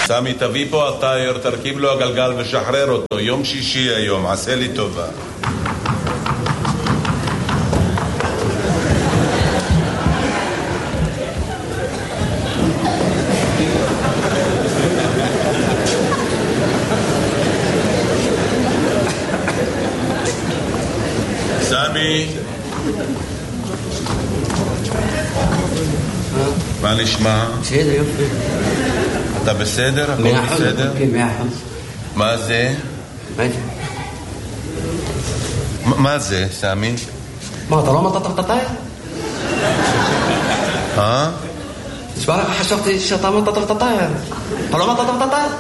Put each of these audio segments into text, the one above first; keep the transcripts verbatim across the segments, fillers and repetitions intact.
סמי, תביא פה הטייר, תרכיב לו הגלגל ושחרר אותו. יום שישי היום, עשה לי טובה. סמי, מה נשמע? בסדר, יופי. אתה בסדר? הכל בסדר? כן, מאה אחוז. מה זה? מה זה? מה זה, סמי? מה, אתה לא אמרת את הטייר? אה? תשמע לך, חשבתי שאתה אמרת את הטייר. אתה לא אמרת את הטייר?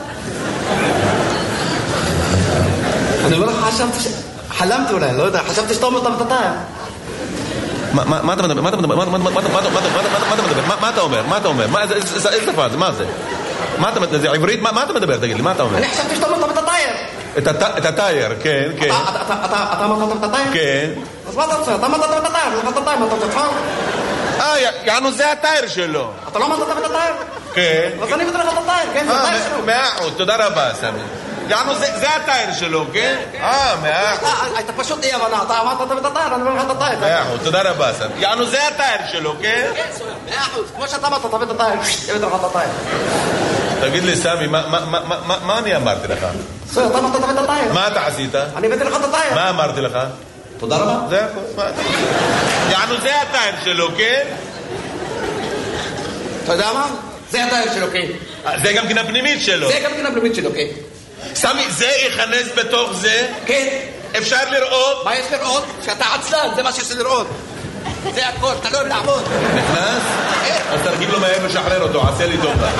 אני אומר לך, חשבתי ש... חלמתי אולי, לא יודע, חשבתי שאתה אמרת את הטייר. מה אתה מדבר? מה אתה מדבר? מה אתה אומר? מה אתה אומר? איזה שפה זה? מה זה? מה אתה מדבר? זה עברית? מה אתה מדבר? תגיד לי, מה אתה אומר? אני חשבתי שאתה אמרת את הטייר. את הטייר, כן, כן. אתה אמרת את הטייר? כן. אז מה אתה רוצה? אתה אמרת את הטייר, אתה אמרת את הטייר, אתה תצחק? אה, יענו זה הטייר שלו. אתה לא אמרת את הטייר? כן. אז אני מבטל לך את הטייר, כן, זה הטייר שלו. מאה אחוז, תודה רבה, סמי. יענו זה הטייר שלו, כן? אה, מאה אחוז. אתה פשוט אי הבנה, אתה אמרת את הטייר, אני אומר לך את הטייר. מאה אחוז, תודה רבה, סמי. יענו זה הטייר שלו, כן? כן, סויה, מאה אחוז. כמו שאתה אמרת, תביא את הטייר, תביא לך את הטייר. תגיד לי, סמי, מה אני אמרתי לך? סויה, אתה אמרת תביא את הטייר. מה אתה עשית? אני הבאתי לך את הטייר. מה אמרתי לך? תודה רבה. זה הכל. יענו זה הטייר שלו, כן? אתה יודע מה? זה הטייר שלו, כן. זה גם כן הפנימית שלו. זה גם כן הפנימית שלו, כן. סמי, זה ייכנס בתוך זה? כן. אפשר לראות? מה יש לראות? שאתה עצלן, זה מה שיש לראות. זה הכל, אתה לא אוהב לעבוד. נכנס? אז תרגיל לו מהר ושחרר אותו, עשה לי טובה.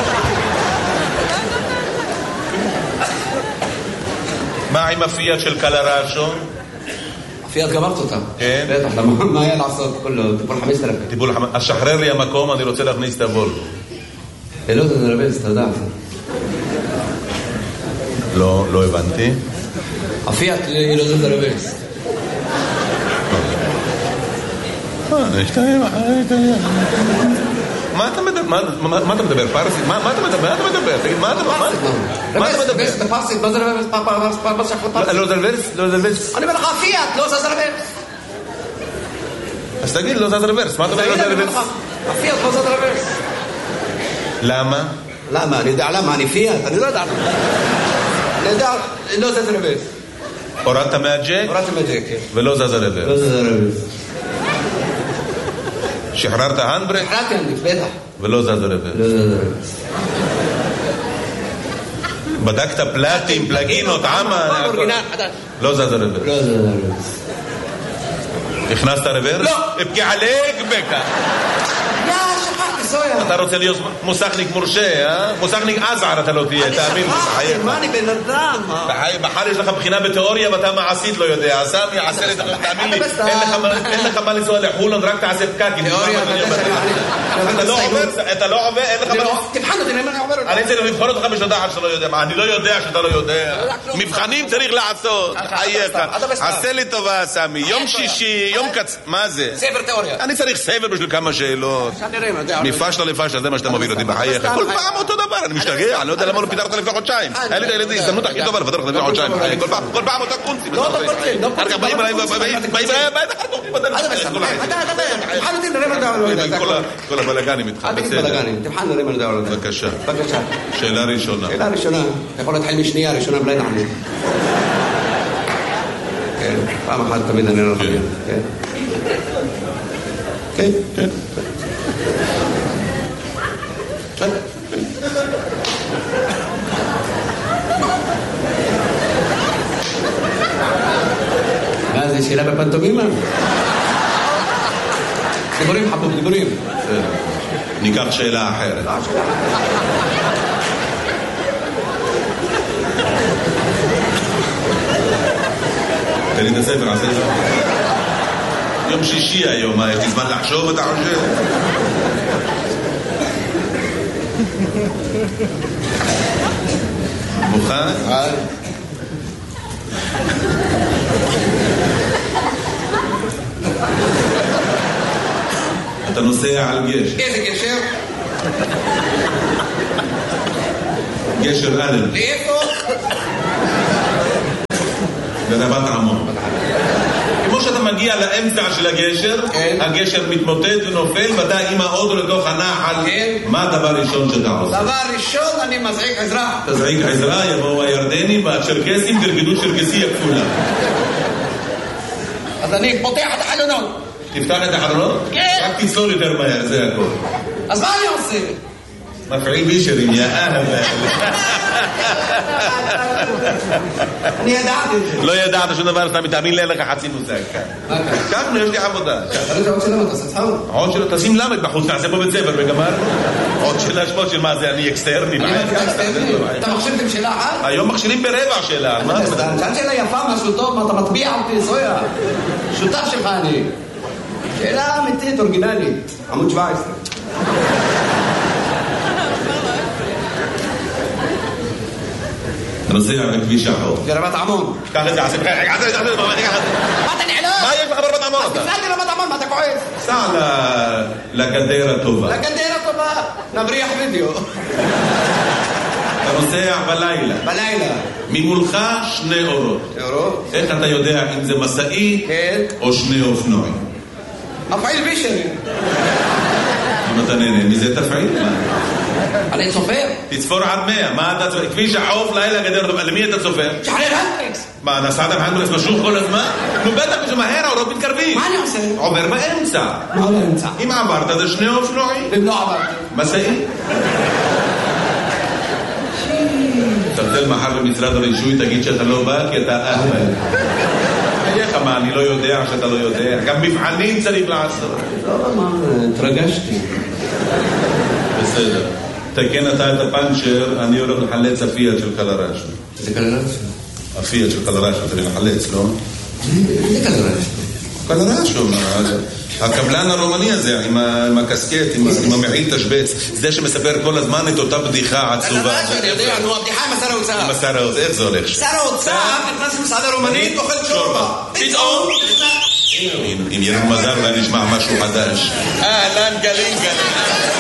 מה עם הפיאט של קלרשו? הפיאט גמרת אותה. כן? בטח, מה היה לעשות? טיפול חמשת אלפים. טיפול חמשת אלפים. אז שחרר לי המקום, אני רוצה להכניס את הוולבו. לא, זה נרבז, אתה יודע. לא, לא הבנתי. הפיאט היא לא זה נרבז. מה אתה מדבר? מה אתה מדבר? פרסית? מה אתה מדבר? מה אתה מדבר? תגיד, מה אתה מדבר? מה אתה מדבר? זה פרסית, מה זה נרבז? לא זלברס? לא זלברס? אני אומר לך, הפיאט, לא זה נרבז. אז תגיד, לא זה נרבז. מה אתה אומר? לא זה נרבז? הפיאט, לא זה נרבז. למה? למה? אני יודע למה, אני פיאט, אני לא יודע למה. אני יודע, לא זה נרבז. הורדת מהג'ק? הורדתי מהג'ק, כן. ולא זז הרבר. לא זה נרבז. שחררת הנדברק? שחררתי הנדברק, בטח. ולא זז הרבר. לא זה נרבז. בדקת פלטים, פלגינות, עמה? לא זז הרבר. לא זה נרבז. הכנסת הרבר? לא. אבקי עליק בקה. יא, שכחתי, סויה. אתה רוצה להיות מוסכניק מורשה, אה? מוסכניק עזער אתה לא תהיה, תאמין לי, בחייך. מה, אני בן אדם? בחר יש לך בחינה בתיאוריה ואתה מעשית לא יודע. סמי, עשה לי, תאמין לי, אין לך מה לנסוע לחולון, רק תעשה פקקים. תיאוריה, אתה לא עובר, אתה לא עובר, אין לך מה... תבחן אותי, אני עובר אותי. אני צריך לבחון אותך בשדה אחת שאתה לא יודע. אני לא יודע שאתה לא יודע. מבחנים צריך לעשות. חייך. עשה לי טובה, סמי. יום שישי, יום קצ... מה זה? ספר תיאוריה. אני צריך ספר בשביל כמה שאלות. מפשלה לפשלה, זה מה שאתה מוביל אותי בחייך. כל פעם אותו דבר, אני משתגע, אני לא יודע למה לא פיתרת לפני חודשיים. היה לי את ההזדמנות הכי טובה לפתר לך לפני חודשיים. כל פעם אותה קונצים. לא אותו קונצים, לא קונצים. אחר כך באים אליי, באים אליי, תבחן אותי, נראה מה דעו. כל הבלגנים איתך. אל תגיד בלגנים, תבחן נראה מה דעו. בבקשה. בבקשה. שאלה ראשונה. שאלה ראשונה. יכול להתחיל משנייה, ראשונה בלי נעמי. כן, פעם אחת תמיד אני לא חייב. כן. כן, כן. כן. מה זה, שאלה בפנטומימה? דיבורים חבוב, דיבורים. ניקח שאלה אחרת. תן לי את הספר, עשה את זה. יום שישי היום, מה, יש לי זמן לחשוב, אתה חושב? מוכן? אתה נוסע על גשר. איזה גשר? גשר אלן. לאיפה? ברבת עמון. כמו שאתה מגיע לאמצע של הגשר, הגשר מתמוטט ונופל, ואתה עם האוטו לתוך הנחל, מה הדבר הראשון שאתה עושה? דבר ראשון, אני מזעיק עזרה. תזעיק עזרה, יבואו הירדנים והצ'רקסים, תרקדו צ'רקסי הכפולה. אז אני פותח את החלונות. תפתח את החלונות? כן. רק תצלול יותר מהר, זה הכל. אז מה אני עושה? מפעיל בישרים, יא אהבה. אני ידעתי את זה. לא ידעת שום דבר, אתה מתאמין לי, אין לך חצי מושג. ככה, יש לי עבודה. אתה עוד שלמה, תעשה צחוק. עוד שלא, תשים למד בחוץ, תעשה פה בית ספר וגמר. עוד שאלה שמות של מה זה, אני אקסטרני. אני אקסטרני? אתה מכשיר אתם שאלה אחת? היום מכשירים ברבע שאלה. שאלת שאלה יפה, משהו טוב, מה אתה מטביע אותי, סויה? שותף שלך אני. שאלה אמיתית, אורגינלית. עמוד שבע עשרה. נוסע בכביש החוף. לרבת עמון. קח את זה, עשי בחייך, קח את זה, קח את זה, מה אתה נעלם? מה יש לך ברבת עמון? אז תפלאתי לרבת עמון, מה אתה כועס? סע לגדר הטובה. לגדר הטובה, נבריח וידאו. אתה נוסע בלילה. בלילה. ממולך שני אורות. אורות? איך אתה יודע אם זה מסעי או שני אופנועים? מפעיל בישרי. אם אתה נהנה מזה תפעיל? אני צופר. תצפור עד מאה. מה אתה צופר? כביש החוף, לילה גדר הטובה. למי אתה צופר? שחרר הנדריקס. מה, נסעת בהנדריקס משוך כל הזמן? נו בטח, זה מהר, האורות מתקרבים. מה אני עושה? עובר באמצע. מה באמצע? אם עברת זה שני אופנועים. אם לא עברתי. מסעי. תרצל מחר במשרד הרישוי, תגיד שאתה לא בא, כי אתה אהבל. איך מה, אני לא יודע שאתה לא יודע. גם מבחנים צריך לעשות. לא, מה, התרגשתי. בסדר. תקן אתה את הפנצ'ר, אני הולך לחלץ הפיאט של קלרשו. זה קלרשו? הפיאט של קלרשו, צריך לחלץ, לא? זה קלרשו. קלרשו, הקבלן הרומני הזה, עם הקסקט, עם המעיל תשבץ, זה שמספר כל הזמן את אותה בדיחה עצובה. קלרשו, אני יודע, נו, הבדיחה עם השר האוצר. עם השר האוצר, איך זה הולך? שר האוצר נכנס למסעדה רומנית, אוכל שורבה. פתאום אם יהיה לנו מזל ואני נשמע משהו חדש. אהלן גלים גלים.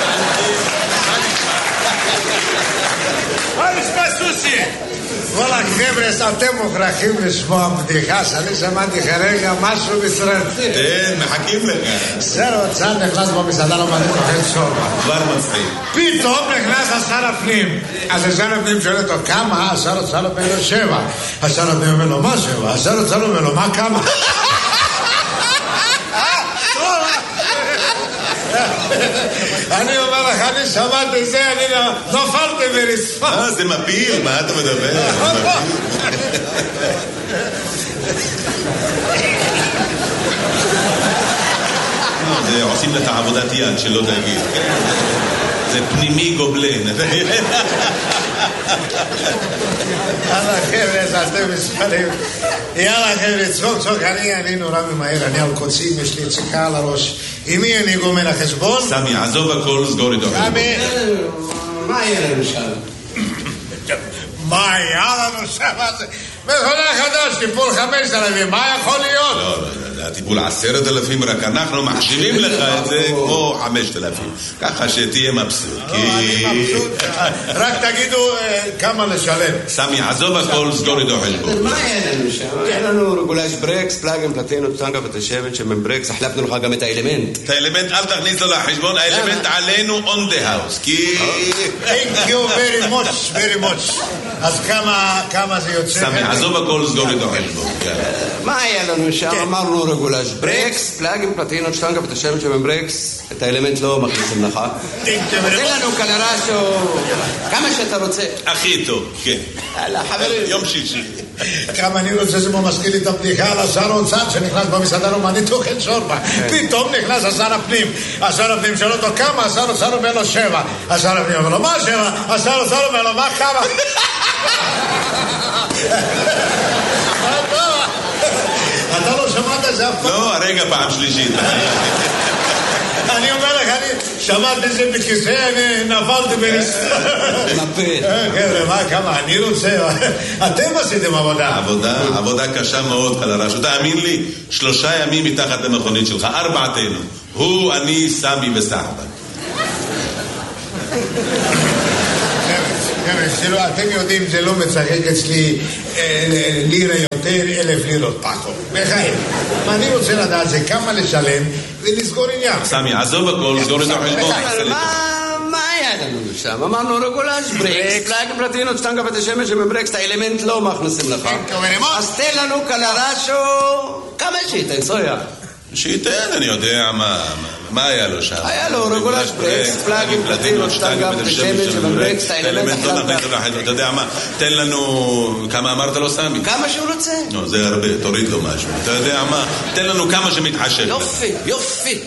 מה נשמע סוסי? וואלה חבר'ה, אתם מוכרחים לשמוע בדיחה שאני שמעתי כרגע משהו מסרטי. תן, מחכים לך. שר האוצר נכנס במסעדה רומנית אוכל שורבה. כבר מצחיק. פתאום נכנס השר הפנים. אז השר הפנים שואל אותו כמה? השר האוצר אומר לו שבע. השר הפנים אומר לו מה שבע? השר האוצר אומר לו מה כמה? אני אומר לך, אני שמעתי זה, אני נופלתי ברצפה. אה, זה מפיל, מה אתה מדבר? זה עושים לך עבודת יד שלא תגיד. זה פנימי גובלן. יאללה חבר'ה, אתם מספרים. יאללה חבר'ה, צחוק צחוק, אני נורא ממהר, אני על קוצים, יש לי ציקה על הראש. עם מי אני גומר החשבון? סמי, עזוב הכל, סגור איתו. סמי, מה יהיה לנו שם? מה היה לנו שם? מכונה חדש, טיפול חמש אלפים, מה יכול להיות? לא, לא, הטיפול עשרת אלפים, רק אנחנו מחשיבים לך את זה כמו חמשת אלפים. ככה שתהיה מבסוט. אני מבסוט, רק תגידו כמה לשלם. סמי, עזוב הכל, סגור איתו חשבון. מה יהיה לנו שם? יהיה לנו רגולש ברקס, פלאגים, פלטינות, טנקה ותשבת שמן ברקס, החלפנו לך גם את האלמנט. את האלמנט אל תכניס לו לחשבון, האלמנט עלינו on the house, כי... Thank you very much, very much. אז כמה זה יוצא? סמי, עזוב הכל, סגור איתו חשבון. מה היה לנו שם? אמרנו רגולש ברקס, פלאגים, פלטינות, טנקה ותשבת שמן ברקס, את האלמנט לא מכניסים לך. תן לנו קלרשו, כמה שאתה רוצה. הכי טוב, כן. יאללה, חברים. יום שישי. כמה אני רוצה שזה מזכיר לי את הבדיחה על השר האוצר שנכנס במסעדה רומנית אוכל שורבה. פתאום נכנס השר הפנים. השר הפנים שואל אותו כמה? השר האוצר אומר לו שבע. השר הפנים אומר לו מה שבע? השר האוצר אומר לו מה כמה? אתה לא שמעת את זה אף פעם? לא, הרגע פעם שלישית. אני אומר לך, אני שמעתי את זה בכיסא, אני נפלתי ברצפה. נפל. חבר'ה, מה, כמה, אני רוצה, אתם עשיתם עבודה. עבודה, עבודה קשה מאוד, קלרשו. תאמין לי, שלושה ימים מתחת למכונית שלך, ארבעתנו. הוא, אני, סמי וסחבא. חבר'ה, אתם יודעים, זה לא מצחק אצלי לירה יותר, אלף לירות פחות. בחיים. אני רוצה לדעת זה כמה לשלם ולסגור עניין. סמי, עזוב הכל, סגור את החשבון. מה היה לנו שם? אמרנו רגולש, ברקס, פלאג פלטינות, שטנגה ותשמש שמברקס, את האלמנט לא מכניסים לך. אז תן לנו קלרשו, כמה שייתן, סויה? שייתן, אני יודע מה, מה היה לו שם? היה לו רגולש, ברקס, פלאג פלטינות, שטנגה ותשמש שמברקס, את האלמנט לא מכניסים לך. אתה יודע מה, תן לנו, כמה אמרת לו סמי? כמה שהוא רוצה. לא, זה הרבה, תוריד לו משהו. אתה יודע מה, תן לנו כמה שמתחשק. יופי, יופי.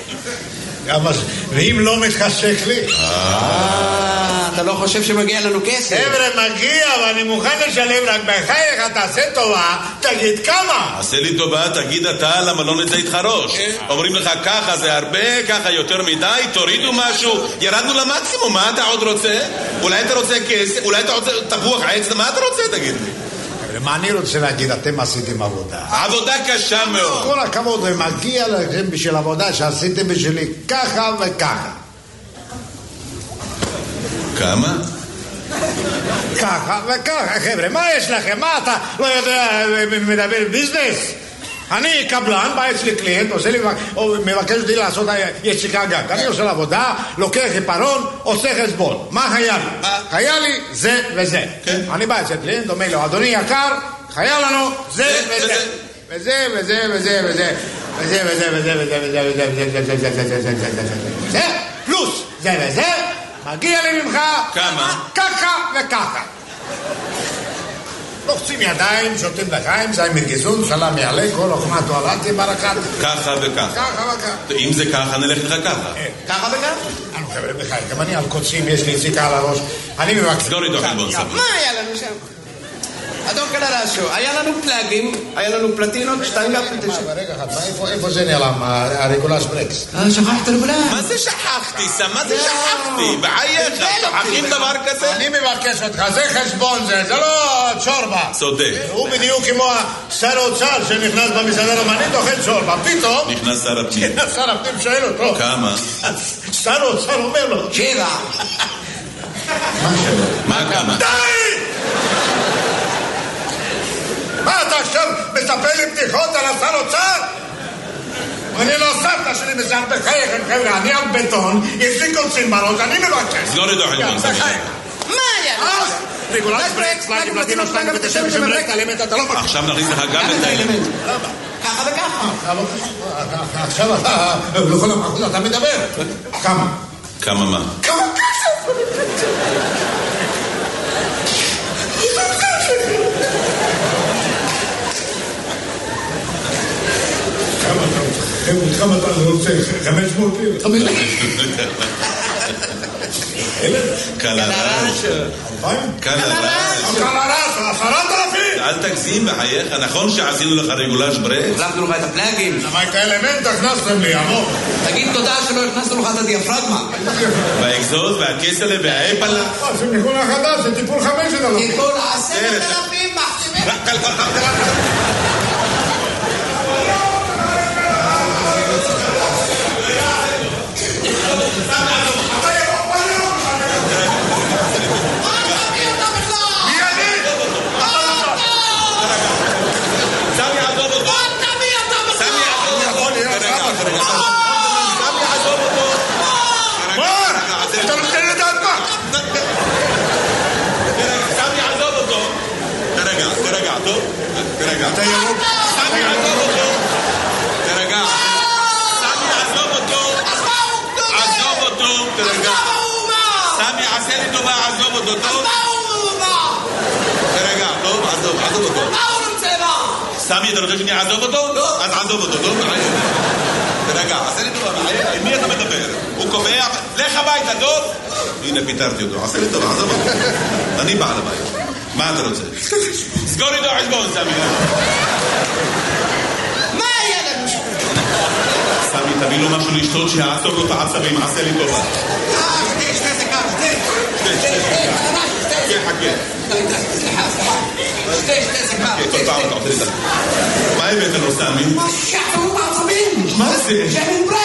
ואם לא מתחשק לי? אה, אתה לא חושב שמגיע לנו כסף? חבר'ה, מגיע, ואני מוכן לשלם, רק בחייך, תעשה טובה, תגיד כמה. עשה לי טובה, תגיד אתה, למה לא נצא איתך ראש? אומרים לך ככה זה הרבה, ככה יותר מדי, תורידו משהו, ירדנו למקסימום, מה אתה עוד רוצה? אולי אתה רוצה כסף, אולי אתה רוצה תפוח עץ, מה אתה רוצה, תגיד לי? מה אני רוצה להגיד, אתם עשיתם עבודה. עבודה קשה מאוד. כל הכבוד, ומגיע לכם בשביל עבודה שעשיתם בשבילי ככה וככה. כמה? ככה וככה, חבר'ה, מה יש לכם? מה אתה לא יודע, מדבר ביזנס? אני קבלן, בא אצלי קליינט, עושה לי, מבקש אותי לעשות יציקה גג. אני עושה לעבודה, לוקח עיפרון, עושה חשבון. מה היה לי? היה לי זה וזה. אני בא אצלי קליינט, אומר לו, אדוני יקר, היה לנו זה וזה. וזה וזה וזה וזה. וזה וזה וזה וזה וזה וזה וזה וזה וזה וזה וזה וזה פלוס זה וזה, מגיע לי ממך כמה? ככה וככה. לוחצים ידיים, שותים לחיים, זה מרגיזון, סלם יעלה, כל אוכמה טואלטי ברקת. ככה וככה. ככה וככה. אם זה ככה, נלך לך ככה. ככה וככה? אנו חבר'ה בחיים, גם אני על קוצים, יש לי יציקה על הראש. אני מבקש. סגור איתו חלבון סבון. מה היה לנו שם? אדון קלרשו, היה לנו פלאגים, היה לנו פלטינות, שטנגה פלטינות. רגע אחד, איפה זה נעלם, הרגולש ברקס? שכחת רגולש. מה זה שכחתי, סם? מה זה שכחתי? בחייך, שכחים דבר כזה? אני מבקש אותך, זה חשבון זה, זה לא צ'ורבה. צודק. הוא בדיוק כמו שר האוצר שנכנס במסעדה רומנית, אוכל צ'ורבה, פתאום... נכנס שר הפנים. שר הפנים שואל אותו. כמה? שר האוצר אומר לו. שבע. מה שבע? מה כמה? די! מה אתה עכשיו מספר לי בדיחות על השר אוצר? אני לא סבתא שלי מזל בחייכם חבר'ה, אני על בטון, יש לי קוצים בראש, אני מבקש. סגור איתו חלבון סבון. מה היה? רגולש ברקס, פלאגים פלטינות, שטנגה ותשמש שמברקס, האלמנט אתה לא מבקש. עכשיו נכניס לך גם את האלמנט. ככה וככה. עכשיו אתה, לכל המחוז אתה מדבר. כמה? כמה מה? כמה כסף? כמה אתה רוצה? חמש מאות לירות? חמש מאות לירות? קלרש. קלרש. קלרש, עשרת אלפים! אל תגזים בחייך, נכון שעשינו לך רגולש ברקס? החלפנו לך את הפלאגים. למה את האלמנט הכנסתם לי, עמוק? תגיד תודה שלא הכנסנו לך את הדיאפרגמה. והאקזוז והכסלה והאפלה. זה ניגון החדש, זה טיפול חמשת אלפים. טיפול עשרת אלפים מחתימים. תרגע. אתה ירוק. סמי, עזוב אותו. תרגע. סמי, עזוב אותו. עזוב אותו. תרגע. סמי, עשה לי טובה, עזוב אותו. טוב? תרגע, טוב? עזוב, עזוב אותו. סמי, אתה רוצה שאני אעזוב אותו? לא. אז עזוב אותו, טוב? תרגע, עשה לי טובה. עם מי אתה מדבר? הוא קובע, לך הביתה, טוב? הנה, פיתרתי אותו. עשה לי טובה, עזוב אותו. אני בעל הבית. מה אתה רוצה? סגור איתו חשבון, סמי. מה היה לנו? סמי, תביא לו משהו לשתות שיעצור לו את העצבים, עשה לי טובה. אה, שתי, שתי סיכר, שתי. שתי, שתי סיכר. כן, חכה. סליחה, סליחה. שתי, שתי סיכר. כל פעם אתה עושה לי את זה. מה הבאת לו, סמי? מה שחררו בעצבים? מה זה? שהם